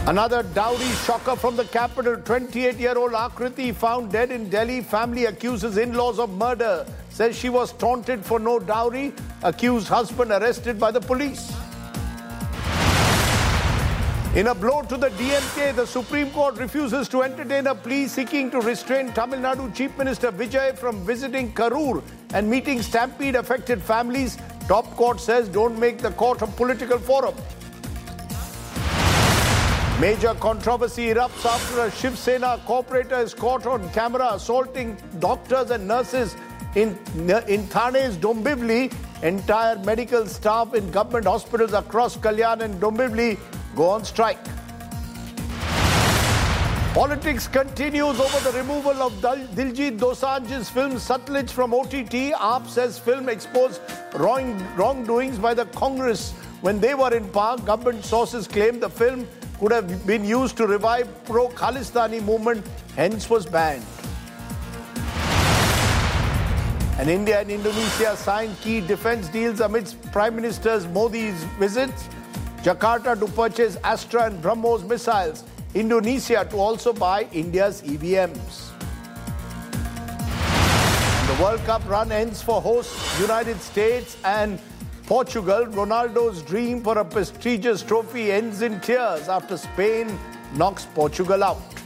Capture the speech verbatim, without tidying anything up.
Another dowry shocker from the capital. twenty-eight-year-old Akriti found dead in Delhi. Family accuses in-laws of murder. Says she was taunted for no dowry. Accused husband arrested by the police. In a blow to the D M K, the Supreme Court refuses to entertain a plea seeking to restrain Tamil Nadu Chief Minister Vijay from visiting Karur and meeting stampede-affected families. Top court says don't make the court a political forum. Major controversy erupts after a Shiv Sena corporator is caught on camera assaulting doctors and nurses in, in Thane's Dombivli. Entire medical staff in government hospitals across Kalyan and Dombivli go on strike. Politics continues over the removal of Diljit Dosanjh's film Satluj from O T T. A A P says film exposed wrong, wrongdoings by the Congress when they were in power. Government sources claim the film could have been used to revive pro-Khalistani movement, hence was banned. And India and Indonesia signed key defense deals amidst Prime Minister Modi's visits. Jakarta to purchase Astra and BrahMos missiles. Indonesia to also buy India's E V Ms. And the World Cup run ends for hosts United States and Portugal. Ronaldo's dream for a prestigious trophy ends in tears after Spain knocks Portugal out.